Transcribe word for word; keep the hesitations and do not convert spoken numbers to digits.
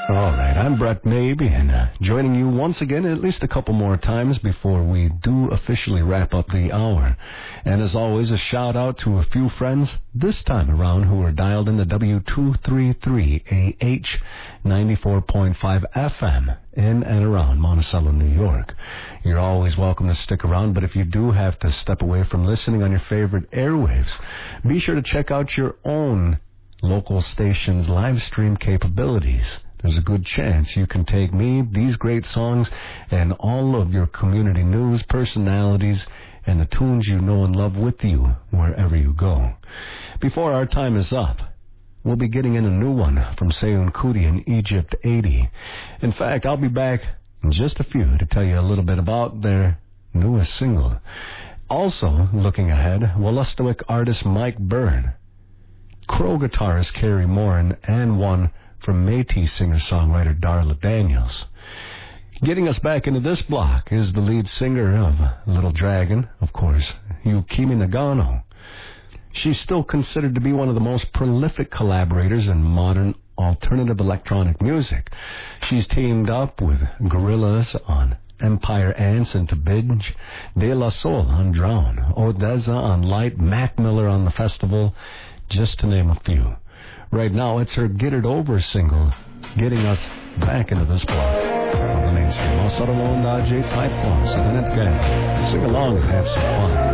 All right, I'm Brett Mabe, and uh, joining you once again at least a couple more times before we do officially wrap up the hour. And as always, a shout out to a few friends this time around who are dialed in the W two thirty-three A H ninety-four point five F M in and around Monticello, New York. You're always welcome to stick around, but if you do have to step away from listening on your favorite airwaves, be sure to check out your own local station's live stream capabilities. There's a good chance you can take me, these great songs, and all of your community news, personalities, and the tunes you know and love with you wherever you go. Before our time is up, we'll be getting in a new one from Seyoun Kuti and Egypt eighty. In fact, I'll be back in just a few to tell you a little bit about their newest single. Also, looking ahead, Wolastoqiyik artist Mike Byrne, Crow guitarist Kerry Moran, and one from Métis singer-songwriter Darla Daniels. Getting us back into this block is the lead singer of Little Dragon, of course, Yukimi Nagano. She's still considered to be one of the most prolific collaborators in modern alternative electronic music. She's teamed up with Gorillaz on Empire Ants and Tabidj, De La Soul on Drown, Odessa on Light, Mac Miller on The Festival, just to name a few. Right now, it's her Get It Over single, getting us back into this block of the mainstream. I'll settle on the J type one, so then it's gang. Sing along and have some fun.